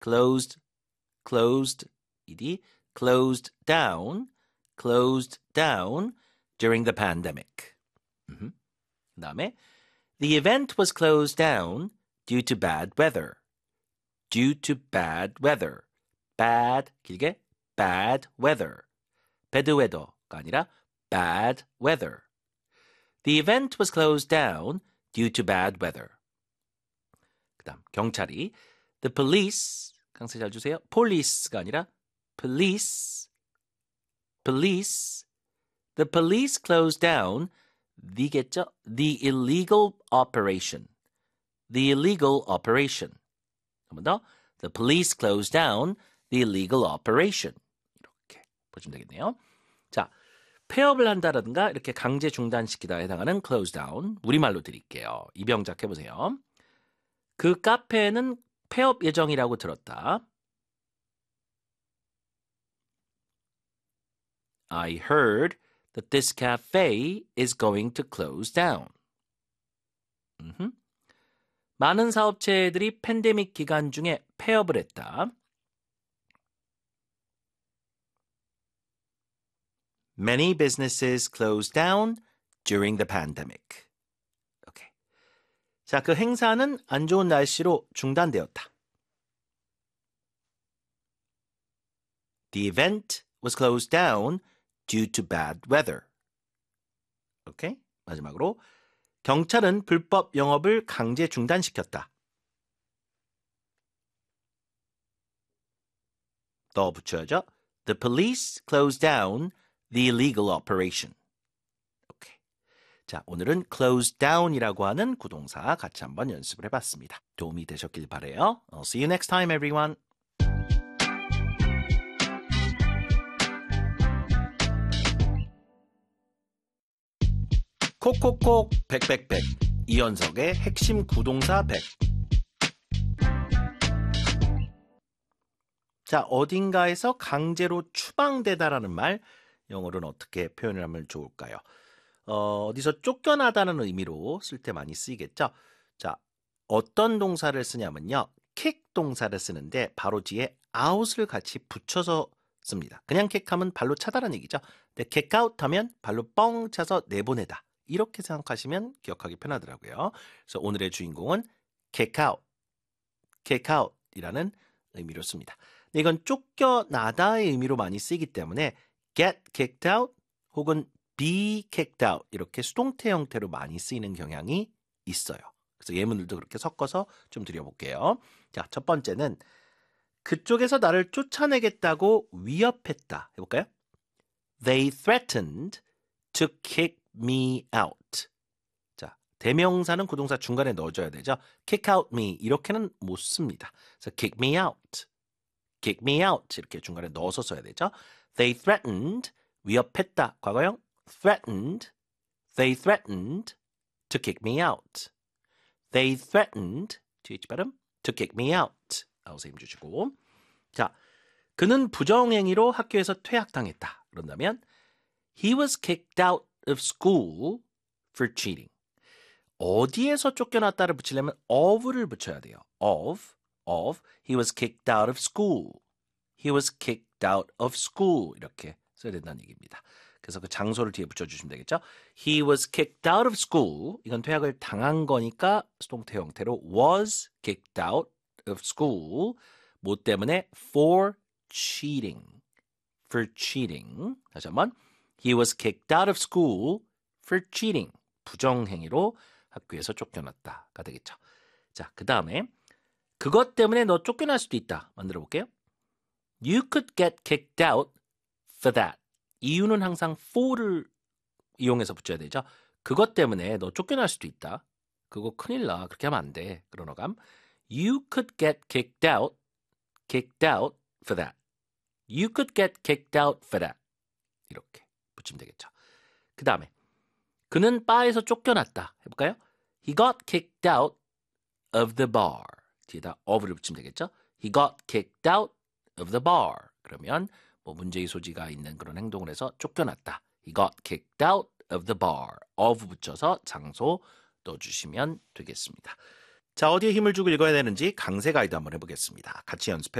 closed ed closed down during the pandemic. 그다음에 the event was closed down due to bad weather. bad 길게 bad weather. bad weather가 아니라 bad weather. The event was closed down due to bad weather. 그다음 경찰이 the police 강세 잘 주세요. police가 아니라 police. The police closed down the겠죠? The illegal operation. 한 번 더. The police closed down the illegal operation. 이렇게 보시면 되겠네요. 자, 폐업을 한다든가 이렇게 강제 중단시키다에 해당하는 close down. 우리말로 드릴게요. 이병작 해보세요. 그 카페는 폐업 예정이라고 들었다. I heard that this cafe is going to close down. 많은 사업체들이 팬데믹 기간 중에 폐업을 했다. Many businesses closed down during the pandemic. 오케이. 자, 그 행사는 안 좋은 날씨로 중단되었다. The event was closed down due to bad weather. 오케이? 마지막으로 경찰은 불법 영업을 강제 중단시켰다. 더 붙여야죠. The police closed down the illegal operation. 오케이. 자, 오늘은 close down이라고 하는 구동사 같이 한번 연습을 해봤습니다. 도움이 되셨길 바라요. I'll see you next time, everyone. 콕콕콕 백백백 이연석의 핵심 구동사 100. 자, 어딘가에서 강제로 추방되다라는 말 영어로는 어떻게 표현을 하면 좋을까요? 어디서 쫓겨나다는 의미로 쓸 때 많이 쓰이겠죠? 자, 어떤 동사를 쓰냐면요. kick 동사를 쓰는데 바로 뒤에 out을 같이 붙여서 씁니다. 그냥 kick하면 발로 차다라는 얘기죠. 근데 kick out 하면 발로 뻥 차서 내보내다. 이렇게 생각하시면 기억하기 편하더라고요. 그래서 오늘의 주인공은 kick out이라는 의미로 씁니다. 근데 이건 쫓겨나다의 의미로 많이 쓰이기 때문에 get kicked out 혹은 be kicked out 이렇게 수동태 형태로 많이 쓰이는 경향이 있어요. 그래서 예문들도 그렇게 섞어서 좀 드려볼게요. 자, 첫 번째는 그쪽에서 나를 쫓아내겠다고 위협했다. 해볼까요? They threatened to kick me out. 자, 대명사는 구동사 중간에 넣어줘야 되죠. kick out me 이렇게는 못 씁니다. 그래서 kick me out 이렇게 중간에 넣어서 써야 되죠. They threatened 위협했다. 과거형 They threatened to kick me out. They threatened TH 발음 to kick me out. 아우서 힘 주시고. 자, 그는 부정행위로 학교에서 퇴학당했다. 그런다면 He was kicked out of school for cheating. 어디에서 쫓겨났다를 붙이려면 of를 붙여야 돼요. of. He was kicked out of school. He was kicked out of school. 이렇게 써야 된다는 얘기입니다. 그래서 그 장소를 뒤에 붙여주시면 되겠죠. He was kicked out of school. 이건 퇴학을 당한 거니까 수동태 형태로 was kicked out of school. 뭐 때문에? For cheating. 다시 한번. He was kicked out of school for cheating. 부정행위로 학교에서 쫓겨났다가 되겠죠. 자, 그 다음에 그것 때문에 너 쫓겨날 수도 있다. 만들어 볼게요. You could get kicked out for that. 이유는 항상 for를 이용해서 붙여야 되죠. 그것 때문에 너 쫓겨날 수도 있다. 그거 큰일 나. 그렇게 하면 안 돼. 그런 어감. You could get kicked out for that. You could get kicked out for that. 이렇게 붙이면 되겠죠. 그 다음에 그는 바에서 쫓겨났다. 해볼까요? He got kicked out of the bar. 뒤에다 of를 붙이면 되겠죠. He got kicked out of the bar. 그러면 뭐 문제의 소지가 있는 그런 행동을 해서 쫓겨났다. He got kicked out of the bar. of 붙여서 장소 넣어주시면 되겠습니다. 자, 어디에 힘을 주고 읽어야 되는지 강세 가이드 한번 해보겠습니다. 같이 연습해